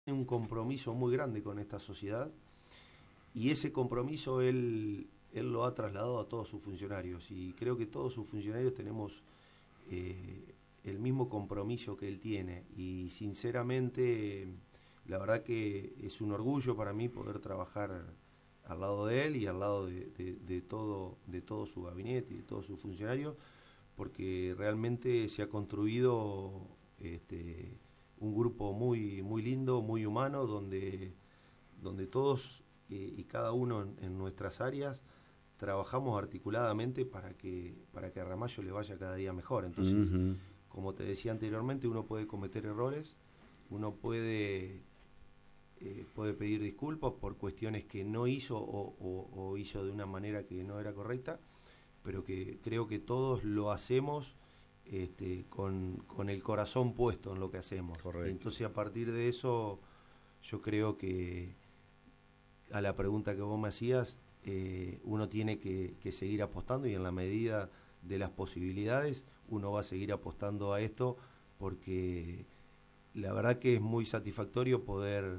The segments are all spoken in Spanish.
un compromiso muy grande con esta sociedad y ese compromiso él lo ha trasladado a todos sus funcionarios y creo que todos sus funcionarios tenemos el mismo compromiso que él tiene y sinceramente la verdad que es un orgullo para mí poder trabajar al lado de él y al lado de todo su gabinete y de todos sus funcionarios porque realmente se ha construido un grupo muy muy lindo, muy humano donde todos y cada uno en nuestras áreas trabajamos articuladamente para que a Ramallo le vaya cada día mejor. Entonces, como te decía anteriormente, uno puede cometer errores, uno puede pedir disculpas por cuestiones que no hizo o hizo de una manera que no era correcta, pero que creo que todos lo hacemos con el corazón puesto en lo que hacemos. Correcto. Entonces, a partir de eso, yo creo que a la pregunta que vos me hacías, uno tiene que seguir apostando y en la medida de las posibilidades uno va a seguir apostando a esto porque la verdad que es muy satisfactorio poder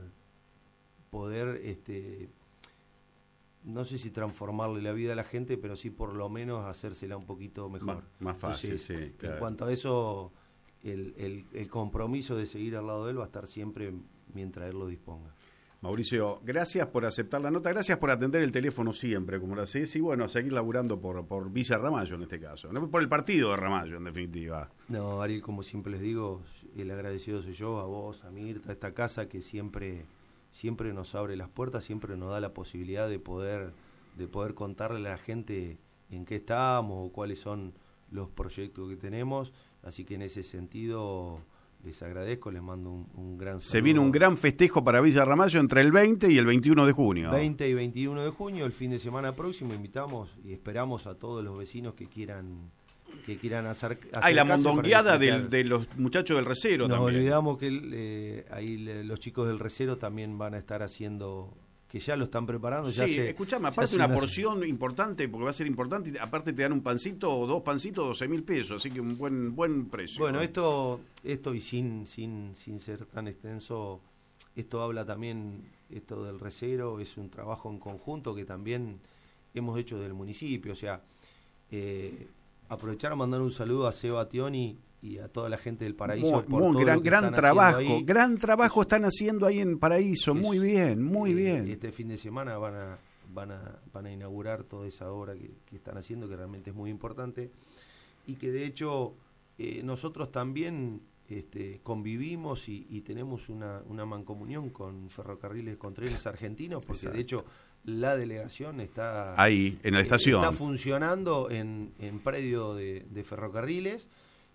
no sé si transformarle la vida a la gente, pero sí por lo menos hacérsela un poquito mejor. Más fácil. Entonces, sí, claro. En cuanto a eso, el compromiso de seguir al lado de él va a estar siempre mientras él lo disponga. Mauricio, gracias por aceptar la nota, gracias por atender el teléfono siempre, como lo hacés, y bueno, seguir laburando por Villa Ramallo en este caso, no por el partido de Ramallo en definitiva. No, Ariel, como siempre les digo, el agradecido soy yo, a vos, a Mirta, a esta casa que siempre nos abre las puertas, siempre nos da la posibilidad de poder contarle a la gente en qué estamos o cuáles son los proyectos que tenemos, así que en ese sentido les agradezco, les mando un gran saludo. Se viene un gran festejo para Villa Ramallo entre el 20 y el 21 de junio. 20 y 21 de junio, el fin de semana próximo, invitamos y esperamos a todos los vecinos que quieran hacer la mondongueada de los muchachos del Recero Nos también. olvidamos que los chicos del Recero también van a estar haciendo, que ya lo están preparando. Sí, escuchame, aparte una porción importante, porque va a ser importante, y aparte te dan un pancito o 2 pancitos, 12.000 pesos, así que un buen precio. Bueno, esto y sin ser tan extenso, esto habla también, esto del Recero, es un trabajo en conjunto que también hemos hecho del municipio, o sea, aprovechar a mandar un saludo a Seba Tioni y a toda la gente del Paraíso gran trabajo están haciendo ahí en Paraíso, muy bien. Este fin de semana van a inaugurar toda esa obra que están haciendo, que realmente es muy importante y que de hecho nosotros también convivimos y tenemos una mancomunión con Ferrocarriles, con Trenes Argentinos, porque Exacto. De hecho la delegación está ahí en la estación, está funcionando en predio de Ferrocarriles.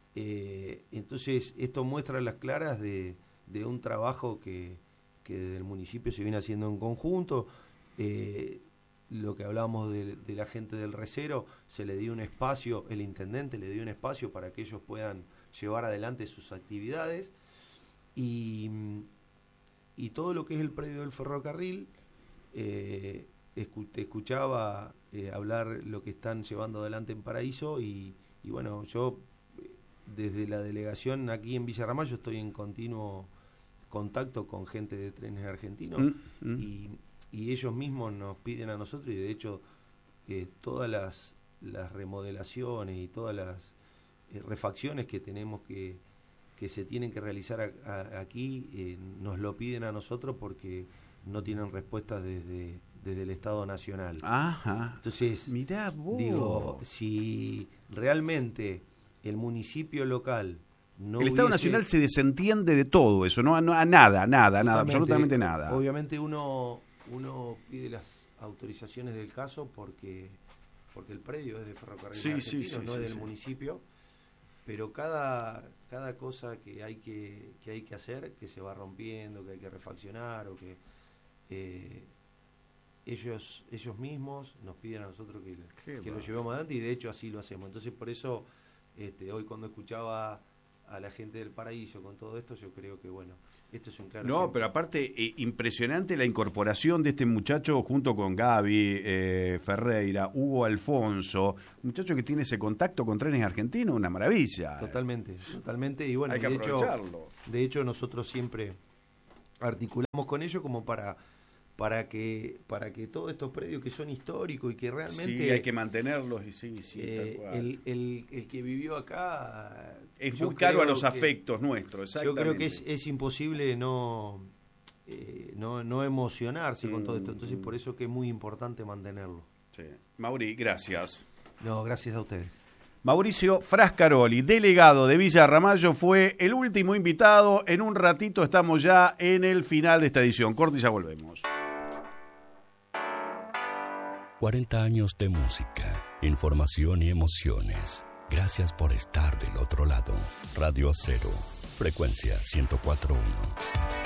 Entonces esto muestra las claras de un trabajo que desde el municipio se viene haciendo en conjunto. Lo que hablábamos de la gente del Recero, se le dio un espacio, el intendente le dio un espacio para que ellos puedan llevar adelante sus actividades y todo lo que es el predio del ferrocarril. Te escuchaba hablar lo que están llevando adelante en Paraíso y bueno, yo desde la delegación aquí en Villa Ramallo estoy en continuo contacto con gente de Trenes Argentinos y ellos mismos nos piden a nosotros y de hecho todas las remodelaciones y todas las refacciones que tenemos que se tienen que realizar aquí nos lo piden a nosotros porque no tienen respuestas desde el Estado Nacional. Ajá. Entonces, mirá vos. Digo, si realmente el municipio local no el Estado Nacional se desentiende de todo eso, no a nada, absolutamente nada. Obviamente uno pide las autorizaciones del caso porque el predio es de Ferrocarriles Argentinos, no es del municipio, pero cada cosa que hay que hacer, que se va rompiendo, que hay que refaccionar o que ellos mismos nos piden a nosotros que lo llevemos adelante y de hecho así lo hacemos. Entonces por eso hoy cuando escuchaba a la gente del Paraíso con todo esto, yo creo que bueno, esto es un claro ejemplo. Pero aparte impresionante la incorporación de este muchacho junto con Gaby Ferreira, Hugo Alfonso, muchacho que tiene ese contacto con Trenes Argentinos, una maravilla. Totalmente y bueno, hay que aprovecharlo. De hecho nosotros siempre articulamos con ellos como para que todos estos predios que son históricos y que realmente sí, hay que mantenerlos y sí, tal cual. El que vivió acá es muy caro a los afectos nuestros, exactamente. Yo creo que es imposible no emocionarse con todo esto, entonces por eso que es muy importante mantenerlo. Sí. Mauri, gracias. No, gracias a ustedes. Mauricio Frascaroli, delegado de Villa Ramallo, fue el último invitado. En un ratito estamos ya en el final de esta edición. Corte y ya volvemos. 40 años de música, información y emociones. Gracias por estar del otro lado. Radio Cero, frecuencia 104.1.